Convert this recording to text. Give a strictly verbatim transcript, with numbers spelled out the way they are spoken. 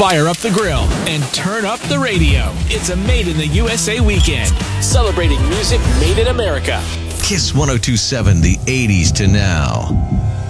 Fire up the grill and turn up the radio. It's a Made in the U S A weekend, celebrating music made in America. Kiss one oh two point seven, the eighties to now.